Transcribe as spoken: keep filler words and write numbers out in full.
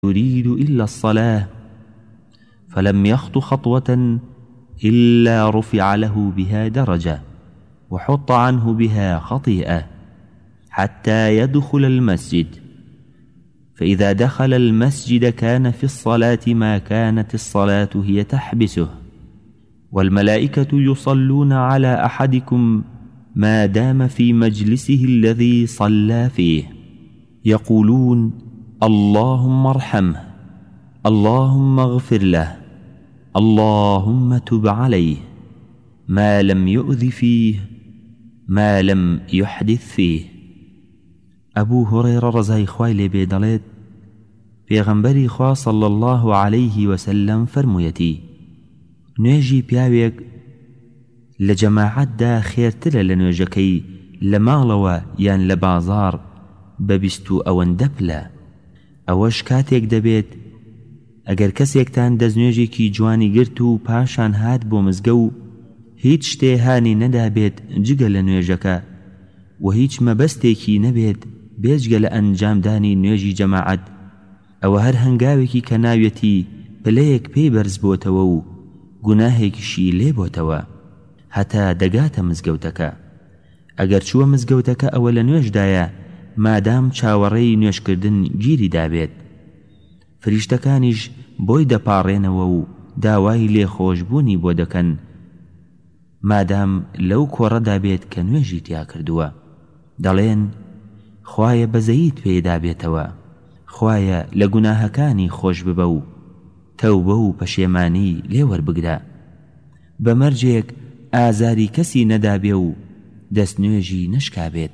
يريد إلا الصلاة فلم يخط خطوة إلا رفع له بها درجة وحط عنه بها خطيئة حتى يدخل المسجد، فإذا دخل المسجد كان في الصلاة ما كانت الصلاة هي تحبسه، والملائكة يصلون على أحدكم ما دام في مجلسه الذي صلى فيه، يقولون: اللهم ارحمه، اللهم اغفر له، اللهم تب عليه، ما لم يؤذ فيه، ما لم يحدث فيه. أبو هريرة رضي خوای لێ بێ دەڵێت پێغەمبەری خوا صلى الله عليه وسلم فەرموویەتی: نوێژی پیاوێک لە جەماعەتدا خێرترە لە نوێژەکەی لە ماڵەوە یان لە بازاڕ بە بیست و ئەوەندە پلە. ئەوەش کاتێک دەبێت ئەگەر کەسێکتان دەستنوێژێکی جوانی گرت و پاشان هات بۆ مزگە و هیچ شتێ هانی نەدابێت جگە لە نوێژەکە و هیچ مەبەستێکی نەبێت بێجگە لە ئەنجامدانی نوێژی جەماعەت، ئەوە هەر هەنگاوێکی کە ناوێتی پلەیەک پێی بەرز بۆتەوە و گوناهێکیشی لێ بۆتەوە هەتا دەگاتە مزگەوتەکە. ئەگەر چووە مزگەوتەکە ئەوە لە نوێژدایە مادام چاوەڕێی نوێژکردن گیری دابێت، فریشتەکانیش بۆی دەپاڕێنەوە و داوای لێخۆشبوونی بۆ دەکەن مادام لەو کۆڕەدا بێت کە نوێژی تیا کردووە. دەڵێن: خوایە بەزەییت پێدا بێتەوە، خوایە لە گوناهەکانی خۆش ببە و تەوبە و پەشێمانی لێ وەربگرە. بە مەرجێک ئازاری کەسی نەدابێ و دەست نوێژی نشکابێت.